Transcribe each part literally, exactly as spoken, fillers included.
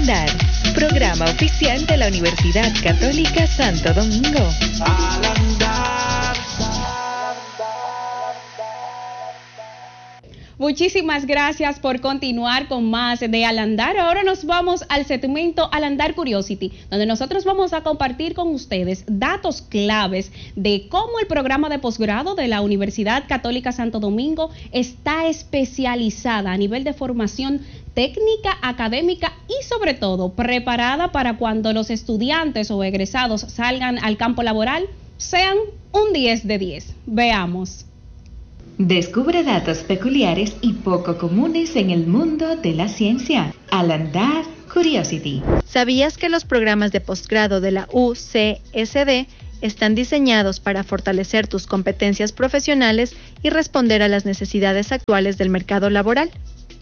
Andar, programa oficial de la Universidad Católica Santo Domingo. Al andar. Muchísimas gracias por continuar con más de Al Andar. Ahora nos vamos al segmento Al Andar Curiosity, donde nosotros vamos a compartir con ustedes datos claves de cómo el programa de posgrado de la Universidad Católica Santo Domingo está especializada a nivel de formación técnica, académica y sobre todo preparada para cuando los estudiantes o egresados salgan al campo laboral sean un diez de diez. Veamos. Descubre datos peculiares y poco comunes en el mundo de la ciencia. Al Andar Curiosity. ¿Sabías que los programas de posgrado de la U C S D están diseñados para fortalecer tus competencias profesionales y responder a las necesidades actuales del mercado laboral?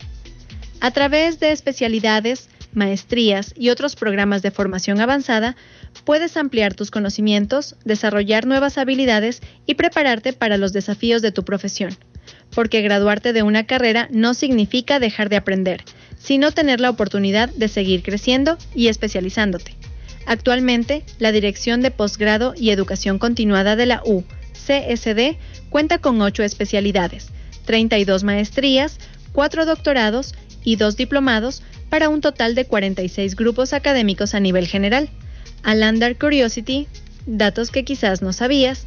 A través de especialidades, maestrías y otros programas de formación avanzada, puedes ampliar tus conocimientos, desarrollar nuevas habilidades y prepararte para los desafíos de tu profesión. Porque graduarte de una carrera no significa dejar de aprender, sino tener la oportunidad de seguir creciendo y especializándote. Actualmente, la Dirección de Posgrado y Educación Continuada de la U C S D cuenta con ocho especialidades, treinta y dos maestrías, cuatro doctorados y dos diplomados para un total de cuarenta y seis grupos académicos a nivel general. Al Andar Curiosity, datos que quizás no sabías.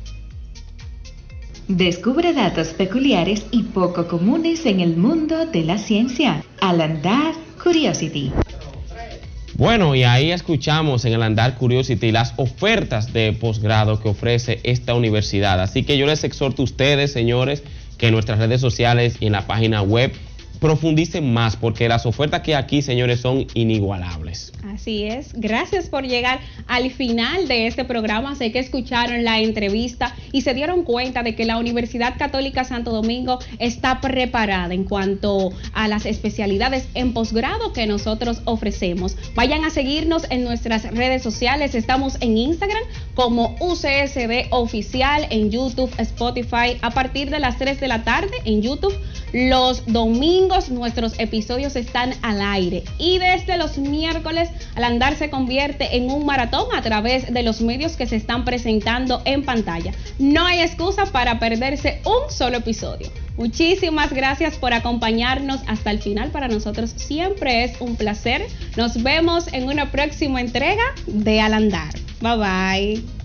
Descubre datos peculiares y poco comunes en el mundo de la ciencia. Al Andar Curiosity. Bueno, y ahí escuchamos en el Andar Curiosity las ofertas de posgrado que ofrece esta universidad. Así que yo les exhorto a ustedes, señores, que en nuestras redes sociales y en la página web profundicen más, porque las ofertas que aquí, señores, son inigualables. Así es. Gracias por llegar al final de este programa. Sé que escucharon la entrevista y se dieron cuenta de que la Universidad Católica Santo Domingo está preparada en cuanto a las especialidades en posgrado que nosotros ofrecemos. Vayan a seguirnos en nuestras redes sociales. Estamos en Instagram como U C S D Oficial, en YouTube, Spotify, a partir de las tres de la tarde en YouTube. Los domingos nuestros episodios están al aire y desde los miércoles Al Andar se convierte en un maratón a través de los medios que se están presentando en pantalla. No hay excusa para perderse un solo episodio. Muchísimas gracias por acompañarnos hasta el final. Para nosotros siempre es un placer. Nos vemos en una próxima entrega de Al Andar. Bye bye.